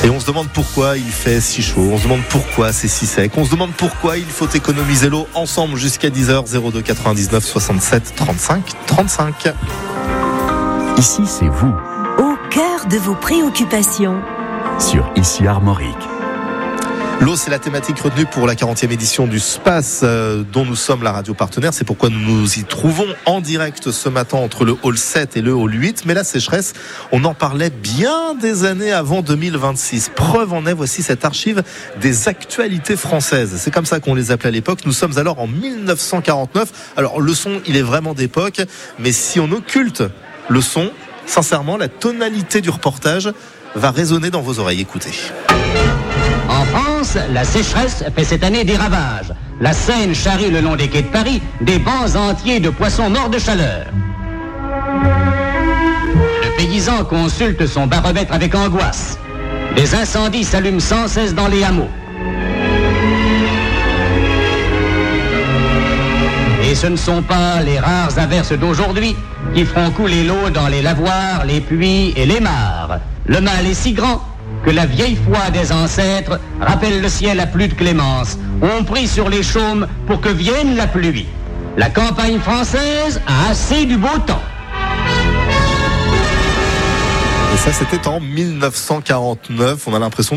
Et on se demande pourquoi il fait si chaud, on se demande pourquoi c'est si sec, on se demande pourquoi il faut économiser l'eau ensemble jusqu'à 10h. 02 99 67 35 35. Ici, c'est vous, au cœur de vos préoccupations. sur Ici Armorique. L'eau, c'est la thématique retenue pour la 40e édition du SPACE, dont nous sommes la radio partenaire. C'est pourquoi nous nous y trouvons en direct ce matin entre le hall 7 et le hall 8. Mais la sécheresse, on en parlait bien des années avant 2026. Preuve en est, voici cette archive des actualités françaises. C'est comme ça qu'on les appelait à l'époque. Nous sommes alors en 1949. Alors, le son, il est vraiment d'époque. Mais si on occulte le son, sincèrement, la tonalité du reportage va résonner dans vos oreilles. Écoutez. En France, la sécheresse fait cette année des ravages. La Seine charrie le long des quais de Paris des bancs entiers de poissons morts de chaleur. Le paysan consulte son baromètre avec angoisse. Des incendies s'allument sans cesse dans les hameaux. Et ce ne sont pas les rares averses d'aujourd'hui qui feront couler l'eau dans les lavoirs, les puits et les mares. Le mal est si grand que la vieille foi des ancêtres rappelle le ciel à plus de clémence. On prie sur les chaumes pour que vienne la pluie. La campagne française a assez du beau temps. Et ça, c'était en 1949. On a l'impression